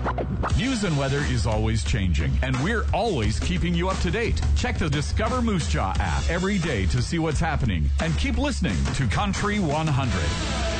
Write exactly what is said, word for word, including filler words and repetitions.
News and weather is always changing, and we're always keeping you up to date. Check the Discover Moose Jaw app every day to see what's happening, and keep listening to Country one hundred.